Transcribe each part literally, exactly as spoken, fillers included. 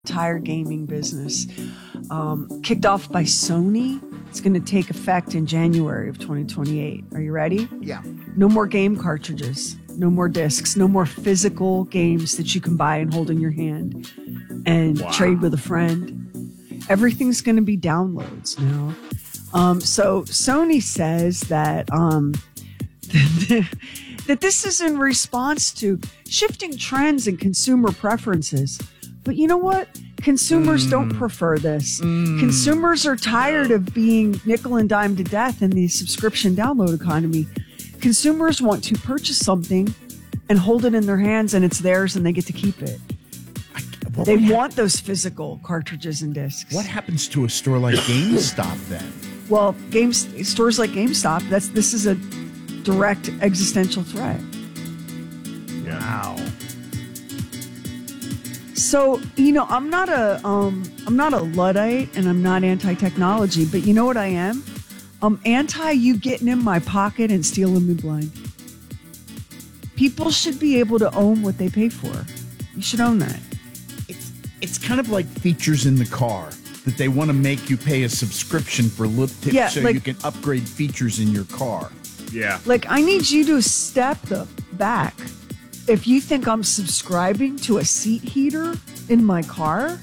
entire gaming business, um, kicked off by Sony. It's going to take effect in January of twenty twenty-eight. Are you ready? Yeah. No more game cartridges, no more discs, no more physical games that you can buy and hold in your hand and Wow. trade with a friend. Everything's going to be downloads now. Um, so Sony says that um, that this is in response to shifting trends and consumer preferences. But you know what? Consumers mm. don't prefer this. Mm. Consumers are tired of being nickel and dime to death in the subscription download economy. Consumers want to purchase something and hold it in their hands, and it's theirs, and they get to keep it. I, they want those physical cartridges and discs. What happens to a store like GameStop then? Well, games stores like GameStop, that's this is a direct existential threat. Wow. So, you know, I'm not a um, I'm not a Luddite and I'm not anti-technology, but you know what I am? I'm anti you getting in my pocket and stealing me blind. People should be able to own what they pay for. You should own that. It's it's kind of like features in the car that they want to make you pay a subscription for little tips yeah, so like, you can upgrade features in your car. Yeah. Like, I need you to step the back. If you think I'm subscribing to a seat heater in my car,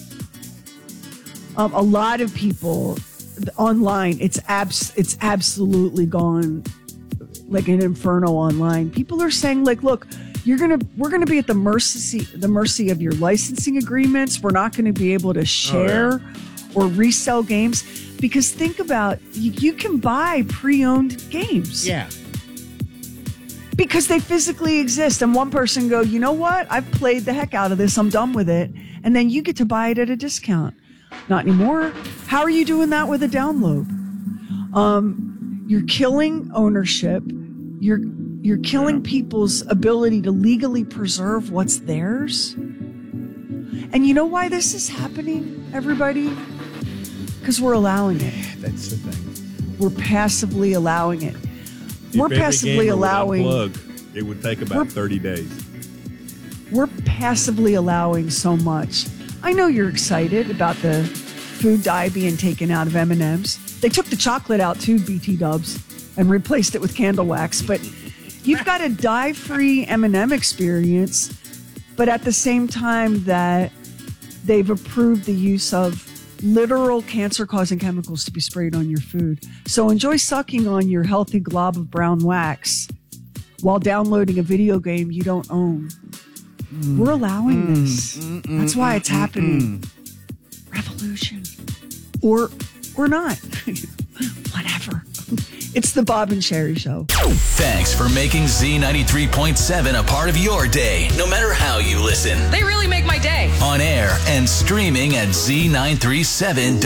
um, a lot of people online, it's abs- it's absolutely gone like an inferno online. People are saying, like, look, you're gonna we're gonna be at the mercy the mercy of your licensing agreements. We're not going to be able to share oh, yeah. or resell games because think about you, you can buy pre-owned games. Yeah. Because they physically exist. And one person go, you know what? I've played the heck out of this. I'm done with it. And then you get to buy it at a discount. Not anymore. How are you doing that with a download? Um, you're killing ownership. You're you're killing people's ability to legally preserve what's theirs. And you know why this is happening, everybody? Because we're allowing it. That's the thing. We're passively allowing it. We're passively allowing. Unplug, it would take about thirty days. We're passively allowing so much. I know you're excited about the food dye being taken out of M and M's. They took the chocolate out too, B T Dubs, and replaced it with candle wax. But you've got a dye-free M and M experience, but at the same time that they've approved the use of literal cancer-causing chemicals to be sprayed on your food. So enjoy sucking on your healthy glob of brown wax while downloading a video game you don't own. Mm. We're allowing mm. this. Mm, mm, That's why it's mm, happening. Mm. Revolution. Or or not. Whatever. It's the Bob and Sherry Show. Thanks for making Z ninety-three point seven a part of your day, no matter how you listen. They really make my day. On air and streaming at Z nine three seven.